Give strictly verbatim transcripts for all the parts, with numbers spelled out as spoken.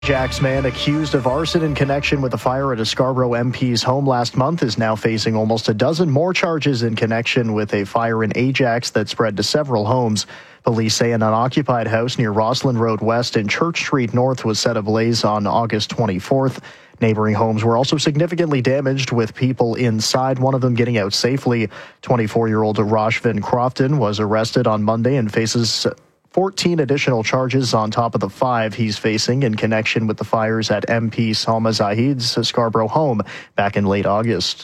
Ajax man accused of arson in connection with a fire at a Scarborough M P's home last month is now facing almost a dozen more charges in connection with a fire in Ajax that spread to several homes. Police say an unoccupied house near Roslyn Road West and Church Street North was set ablaze on August twenty-fourth. Neighboring homes were also significantly damaged, with people inside, one of them getting out safely. twenty-four-year-old Roshvin Crofton was arrested on Monday and faces fourteen additional charges on top of the five he's facing in connection with the fires at M P Salma Zahid's Scarborough home back in late August.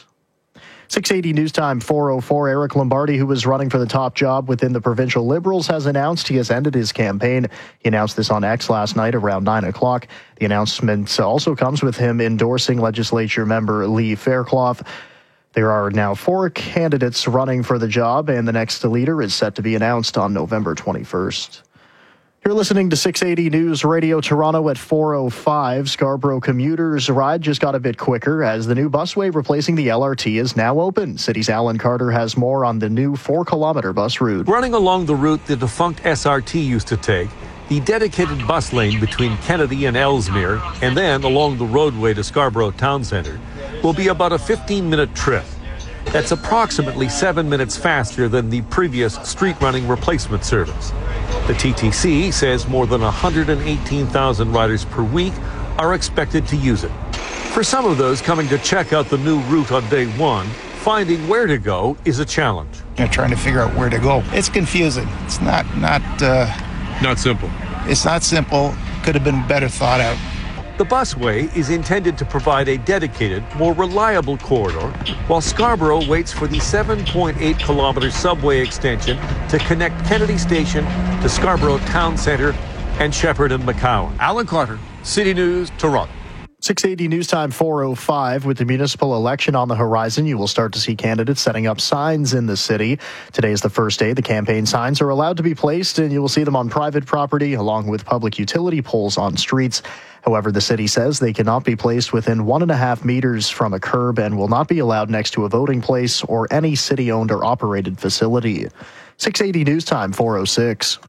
six eighty News Time, four oh four. Eric Lombardi, who was running for the top job within the provincial Liberals, has announced he has ended his campaign. He announced this on X last night around nine o'clock. The announcement also comes with him endorsing legislature member Lee Fairclough. There are now four candidates running for the job, and the next leader is set to be announced on November twenty-first. You're listening to six eighty News Radio Toronto at four oh five. Scarborough commuters' ride just got a bit quicker as the new busway replacing the L R T is now open. City's Alan Carter has more on the new four-kilometer bus route. Running along the route the defunct S R T used to take, the dedicated bus lane between Kennedy and Ellesmere, and then along the roadway to Scarborough Town Centre, will be about a fifteen-minute trip. That's approximately seven minutes faster than the previous street-running replacement service. The T T C says more than one hundred eighteen thousand riders per week are expected to use it. For some of those coming to check out the new route on day one, finding where to go is a challenge. You're trying to figure out where to go. It's confusing. It's not not uh, not simple. It's not simple. Could have been better thought out. The busway is intended to provide a dedicated, more reliable corridor, while Scarborough waits for the seven point eight kilometer subway extension to connect Kennedy Station to Scarborough Town Centre and Shepherd and McCowan. Alan Carter, City News, Toronto. six eighty News Time, four oh five. With the municipal election on the horizon, you will start to see candidates setting up signs in the city. Today is the first day the campaign signs are allowed to be placed, and you will see them on private property along with public utility poles on streets. However, the city says they cannot be placed within one and a half meters from a curb and will not be allowed next to a voting place or any city-owned or operated facility. six eighty News Time, four oh six.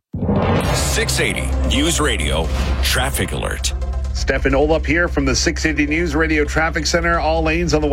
six eighty News Radio Traffic Alert. Stefan Olop here from the six eighty News Radio Traffic Center. All lanes on the